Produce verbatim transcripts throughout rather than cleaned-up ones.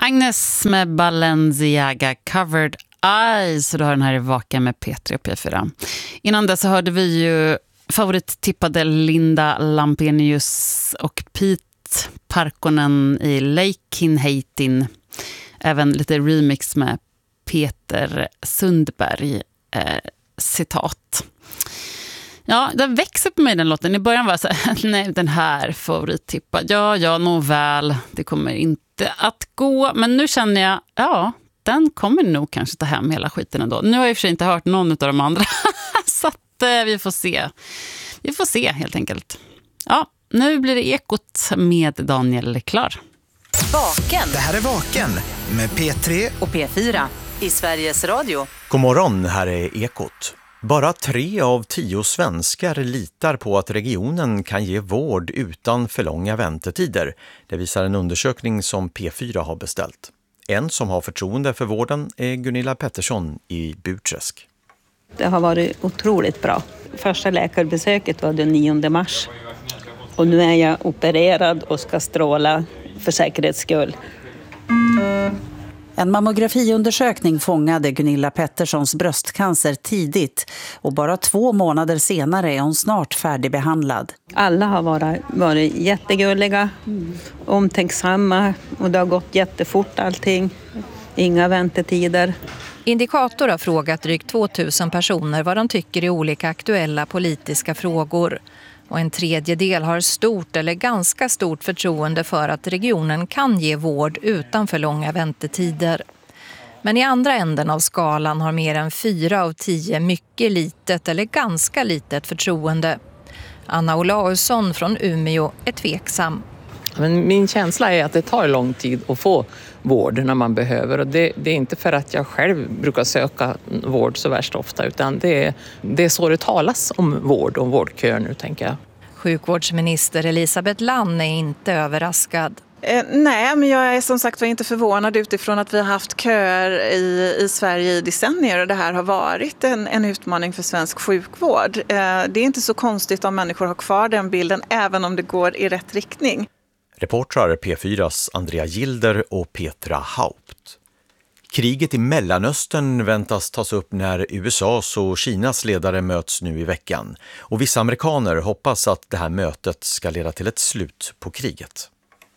Agnes med Balenciaga Covered Eyes. Och du har den här i Vaka med P tre och P fyra. Innan dess så hörde vi ju favorittippade Linda Lampenius och Pete Parkkonen i Leikinheitin. Även lite remix med Peter Sundberg. Eh, citat. Ja, den växer på mig den låten. I början var jag så här, nej, den här favorittippad. Ja, ja, nog väl. Det kommer inte att gå. Men nu känner jag, ja, den kommer nog kanske ta hem hela skiten ändå. Nu har jag i och för sig inte hört någon av de andra. Så att eh, vi får se. Vi får se helt enkelt. Ja, nu blir det Ekot med Daniel Klar. Vaken. Det här är Vaken med P tre och P fyra i Sveriges Radio. God morgon, här är Ekot. Bara tre av tio svenskar litar på att regionen kan ge vård utan för långa väntetider. Det visar en undersökning som P fyra har beställt. En som har förtroende för vården är Gunilla Pettersson i Burträsk. Det har varit otroligt bra. Första läkarbesöket var den nionde mars. Och nu är jag opererad och ska stråla för säkerhets skull. En mammografiundersökning fångade Gunilla Petterssons bröstcancer tidigt och bara två månader senare är hon snart färdigbehandlad. Alla har varit, varit jättegulliga, omtänksamma och det har gått jättefort allting. Inga väntetider. Indikator har frågat drygt tvåtusen personer vad de tycker i olika aktuella politiska frågor. Och en tredjedel har stort eller ganska stort förtroende för att regionen kan ge vård utan för långa väntetider. Men i andra änden av skalan har mer än fyra av tio mycket litet eller ganska litet förtroende. Anna Olausson från Umeå är tveksam. Men min känsla är att det tar lång tid att få vård när man behöver. Och det, det är inte för att jag själv brukar söka vård så värst ofta, utan det är, det är så det talas om vård och vårdkör nu, tänker jag. Sjukvårdsminister Elisabeth Lann är inte överraskad. Eh, nej, men jag är som sagt var inte förvånad utifrån att vi har haft köer i, i Sverige i decennier och det här har varit en, en utmaning för svensk sjukvård. Eh, det är inte så konstigt om människor har kvar den bilden även om det går i rätt riktning. Reportrar P fyras Andrea Gilder och Petra Haupt. Kriget i Mellanöstern väntas tas upp när U S A:s och Kinas ledare möts nu i veckan. Och vissa amerikaner hoppas att det här mötet ska leda till ett slut på kriget.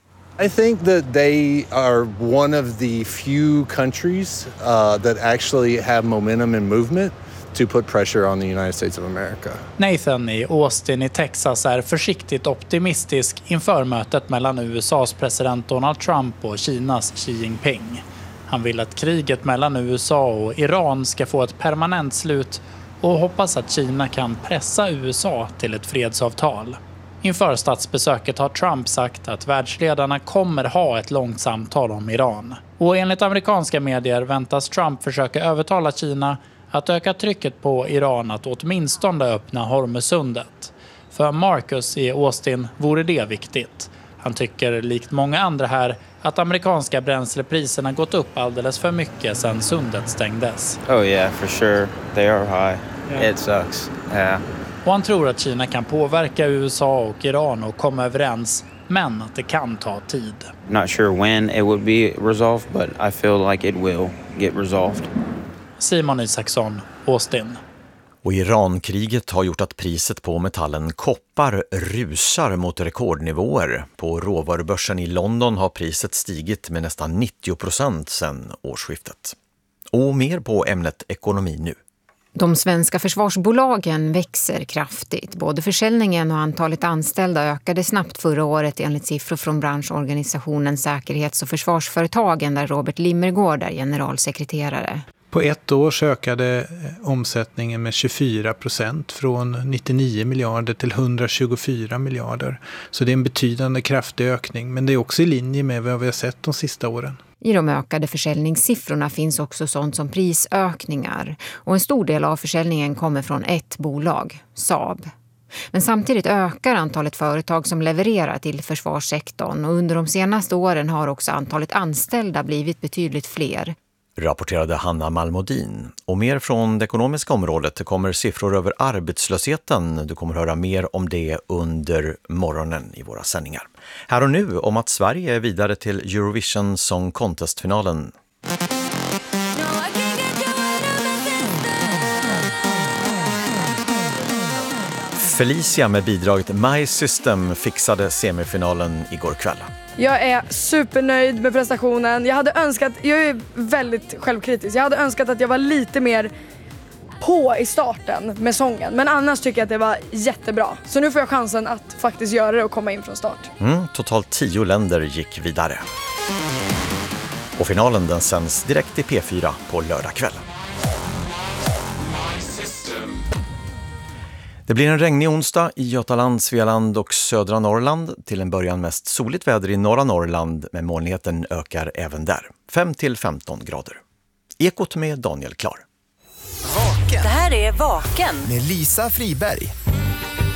I think that they are one of the few countries uh, that actually have momentum and movement to put pressure on the United States of America. Nathan i Austin i Texas är försiktigt optimistisk inför mötet mellan U S A:s president Donald Trump och Kinas Xi Jinping. Han vill att kriget mellan U S A och Iran ska få ett permanent slut och hoppas att Kina kan pressa U S A till ett fredsavtal. Inför statsbesöket har Trump sagt att världsledarna kommer ha ett långt samtal om Iran. Och enligt amerikanska medier väntas Trump försöka övertala Kina att öka trycket på Iran att åtminstone öppna Hormuzsundet. För Marcus i Austin vore det viktigt. Han tycker likt många andra här att amerikanska bränslepriserna gått upp alldeles för mycket sedan sundet stängdes. Oh yeah, for sure. They are high. Yeah. It sucks. Yeah. Och han tror att Kina kan påverka U S A och Iran och komma överens, men att det kan ta tid. Not sure when it would be resolved, but I feel like it will get resolved. Simon Isaksson, Austin. Och Irankriget har gjort att priset på metallen koppar rusar mot rekordnivåer. På råvarubörsen i London har priset stigit med nästan nittio procent sedan årsskiftet. Och mer på ämnet ekonomi nu. De svenska försvarsbolagen växer kraftigt. Både försäljningen och antalet anställda ökade snabbt förra året enligt siffror från branschorganisationen Säkerhets- och försvarsföretagen där Robert Limmergård är generalsekreterare. På ett år ökade omsättningen med tjugofyra procent från nittionio miljarder till etthundratjugofyra miljarder. Så det är en betydande kraftig ökning, men det är också i linje med vad vi har sett de sista åren. I de ökade försäljningssiffrorna finns också sånt som prisökningar och en stor del av försäljningen kommer från ett bolag, Saab. Men samtidigt ökar antalet företag som levererar till försvarssektorn och under de senaste åren har också antalet anställda blivit betydligt fler. rapporterade Hanna Malmodin. Och mer från det ekonomiska området. Det kommer siffror över arbetslösheten. Du kommer höra mer om det under morgonen i våra sändningar. Här och nu om att Sverige är vidare till Eurovision Song Contest-finalen. Felicia med bidraget My System fixade semifinalen igår kväll. Jag är supernöjd med prestationen. Jag hade önskat, jag är väldigt självkritisk. Jag hade önskat att jag var lite mer på i starten med sången. Men annars tycker jag att det var jättebra. Så nu får jag chansen att faktiskt göra det och komma in från start. Mm, totalt tio länder gick vidare. Och finalen den sänds direkt i P fyra på lördag kväll. Det blir en regnig onsdag i Götaland, Svealand och södra Norrland. Till en början mest soligt väder i norra Norrland, men molnigheten ökar även där. fem till femton grader. Ekot med Daniel Klar. Vaken. Det här är Vaken med Lisa Friberg.